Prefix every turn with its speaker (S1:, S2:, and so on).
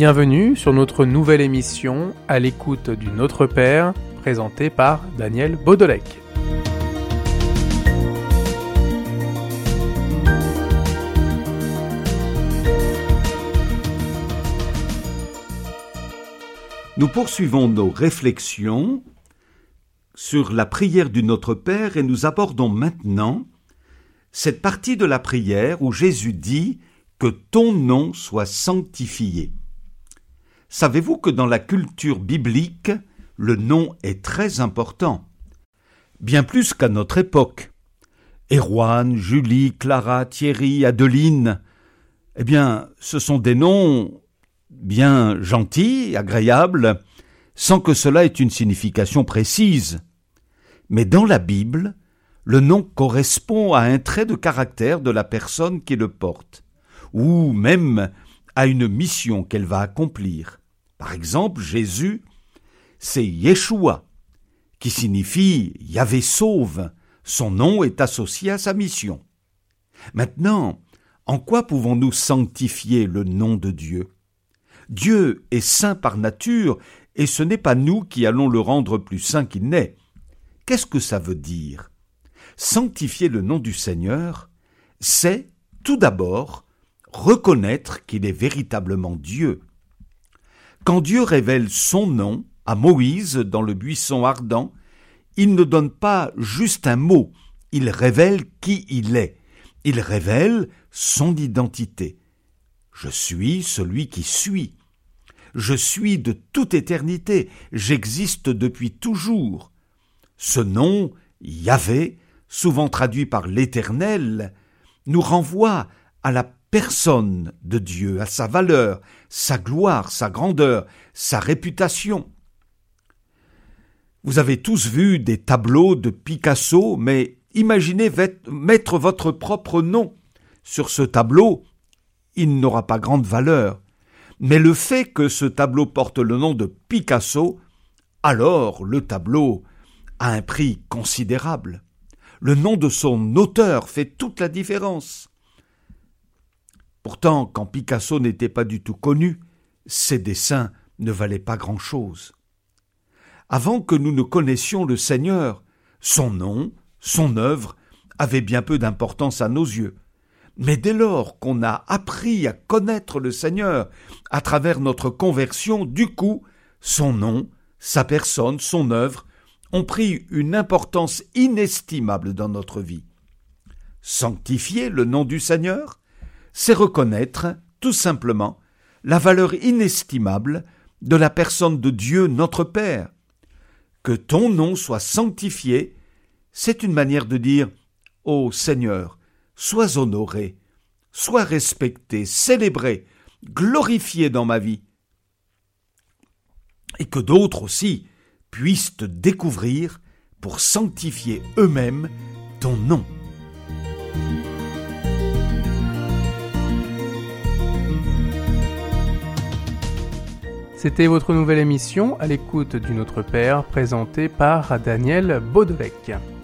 S1: Bienvenue sur notre nouvelle émission à l'écoute du Notre Père, présentée par Daniel Baudelec.
S2: Nous poursuivons nos réflexions sur la prière du Notre Père et nous abordons maintenant cette partie de la prière où Jésus dit que ton nom soit sanctifié. Savez-vous que dans la culture biblique, le nom est très important, bien plus qu'à notre époque. Erwan, Julie, Clara, Thierry, Adeline, ce sont des noms bien gentils, agréables, sans que cela ait une signification précise. Mais dans la Bible, le nom correspond à un trait de caractère de la personne qui le porte, ou même à une mission qu'elle va accomplir. Par exemple, Jésus, c'est Yeshua, qui signifie Yahvé sauve. Son nom est associé à sa mission. Maintenant, en quoi pouvons-nous sanctifier le nom de Dieu ? Dieu est saint par nature, et ce n'est pas nous qui allons le rendre plus saint qu'il n'est. Qu'est-ce que ça veut dire ? Sanctifier le nom du Seigneur, c'est, tout d'abord, reconnaître qu'il est véritablement Dieu. Quand Dieu révèle son nom à Moïse dans le buisson ardent, il ne donne pas juste un mot, il révèle qui il est. Il révèle son identité. Je suis celui qui suis. Je suis de toute éternité, j'existe depuis toujours. Ce nom, Yahvé, souvent traduit par l'Éternel, nous renvoie à la personne de Dieu, à sa valeur, sa gloire, sa grandeur, sa réputation. Vous avez tous vu des tableaux de Picasso, mais imaginez mettre votre propre nom sur ce tableau, il n'aura pas grande valeur. Mais le fait que ce tableau porte le nom de Picasso, alors le tableau a un prix considérable. Le nom de son auteur fait toute la différence. Pourtant, quand Picasso n'était pas du tout connu, ses dessins ne valaient pas grand-chose. Avant que nous ne connaissions le Seigneur, son nom, son œuvre avaient bien peu d'importance à nos yeux. Mais dès lors qu'on a appris à connaître le Seigneur à travers notre conversion, du coup, son nom, sa personne, son œuvre ont pris une importance inestimable dans notre vie. Sanctifier le nom du Seigneur, c'est reconnaître, tout simplement, la valeur inestimable de la personne de Dieu notre Père. Que ton nom soit sanctifié, c'est une manière de dire « Ô Seigneur, sois honoré, sois respecté, célébré, glorifié dans ma vie. » Et que d'autres aussi puissent te découvrir pour sanctifier eux-mêmes ton nom.
S1: C'était votre nouvelle émission à l'écoute du Notre Père, présentée par Daniel Baudelec.